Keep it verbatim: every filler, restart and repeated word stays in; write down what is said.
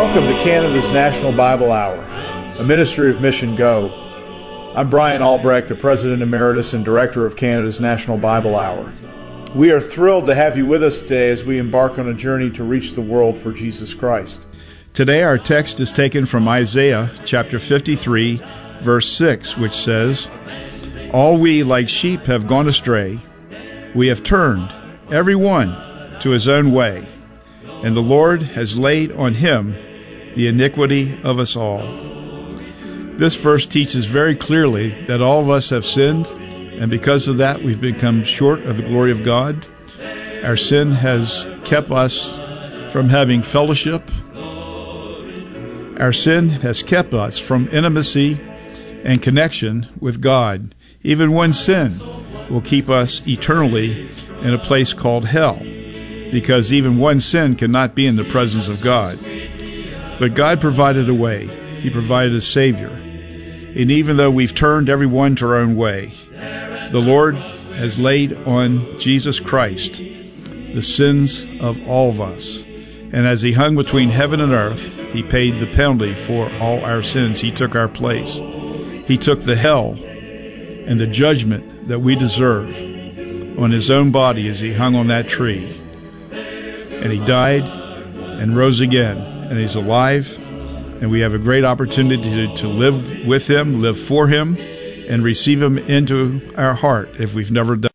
Welcome to Canada's National Bible Hour, a ministry of Mission Go. I'm Brian Albrecht, the President Emeritus and Director of Canada's National Bible Hour. We are thrilled to have you with us today as we embark on a journey to reach the world for Jesus Christ. Today our text is taken from Isaiah chapter fifty-three, verse six, which says, "All we like sheep have gone astray. We have turned, every one, to his own way. And the Lord has laid on him the iniquity of us all." This verse teaches very clearly that all of us have sinned, and because of that we've become short of the glory of God. Our sin has kept us from having fellowship. Our sin has kept us from intimacy and connection with God. Even one sin will keep us eternally in a place called hell, because even one sin cannot be in the presence of God. But God provided a way. He provided a Savior. And even though we've turned everyone to our own way, the Lord has laid on Jesus Christ the sins of all of us. And as he hung between heaven and earth, he paid the penalty for all our sins. He took our place. He took the hell and the judgment that we deserve on his own body as he hung on that tree. And he died and rose again, and he's alive, and we have a great opportunity to, to live with him, live for him, and receive him into our heart if we've never done.